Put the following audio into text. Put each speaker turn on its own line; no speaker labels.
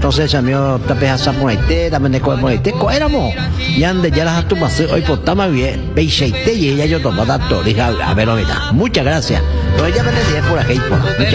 entonces chamio tapeja poete también de poete éramos ya ande ya las tu paseo hoy por tama bien beiseite y ella yo tomaba dato dije a ver ahorita muchas gracias pero ella me le dije por aquí por muchas